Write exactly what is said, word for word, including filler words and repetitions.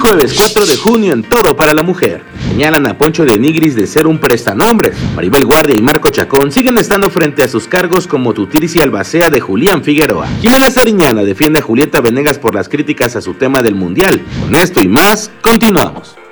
jueves cuatro de junio en Todo para la Mujer. Señalan a Poncho de Nigris de ser un prestanombres. Maribel Guardia y Marco Chacón siguen estando frente a sus cargos como Tutircia Albacea de Julián Figueroa. Jimena Sariñana defiende a Julieta Venegas por las críticas a su tema del Mundial. Con esto y más, continuamos.